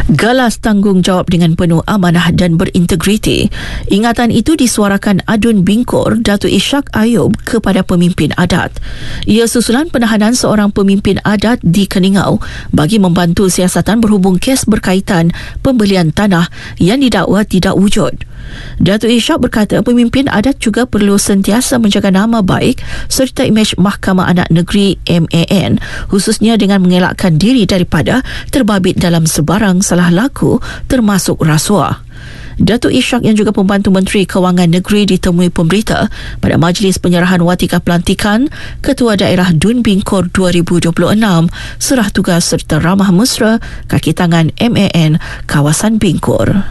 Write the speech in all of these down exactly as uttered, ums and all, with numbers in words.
Galas tanggungjawab dengan penuh amanah dan berintegriti. Ingatan itu disuarakan Adun Bingkor Datuk Ishak Ayub kepada pemimpin adat. Ia susulan penahanan seorang pemimpin adat di Keningau bagi membantu siasatan berhubung kes berkaitan pembelian tanah yang didakwa tidak wujud. Datuk Ishak berkata pemimpin adat juga perlu sentiasa menjaga nama baik serta imej Mahkamah Anak Negeri M A N, khususnya dengan mengelakkan diri daripada terbabit dalam sebarang salah laku termasuk rasuah. Datuk Ishak yang juga pembantu Menteri Kewangan Negeri ditemui pemberita pada Majlis Penyerahan Watika Pelantikan Ketua Daerah Dun Bingkor dua ribu dua puluh enam, serah tugas serta ramah mesra kaki tangan M A N kawasan Bingkor.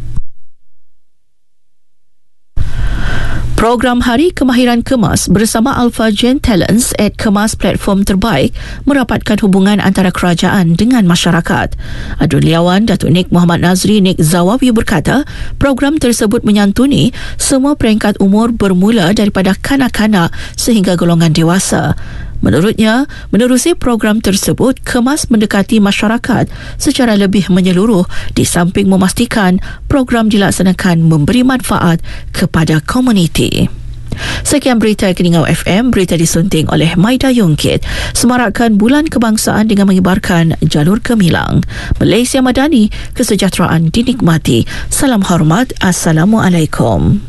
Program Hari Kemahiran Kemas bersama Alpha Gen Talents at Kemas Platform Terbaik merapatkan hubungan antara kerajaan dengan masyarakat. Adun Liawan Datuk Nik Muhammad Nazri Nik Zawawi berkata, program tersebut menyantuni semua peringkat umur bermula daripada kanak-kanak sehingga golongan dewasa. Menurutnya, menerusi program tersebut, Kemas mendekati masyarakat secara lebih menyeluruh di samping memastikan program dilaksanakan memberi manfaat kepada komuniti. Sekian berita Keningau F M, berita disunting oleh Maida Yongkit. Semarakkan Bulan Kebangsaan dengan mengibarkan jalur gemilang. Malaysia Madani, kesejahteraan dinikmati. Salam hormat. Assalamualaikum.